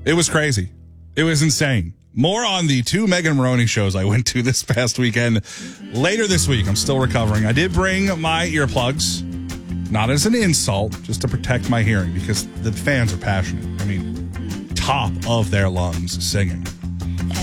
It was crazy. It was insane. More on the 2 Megan Maroney shows I went to this past weekend. Later this week, I'm still recovering. I did bring my earplugs, not as an insult, just to protect my hearing because the fans are passionate. I mean, top of their lungs singing.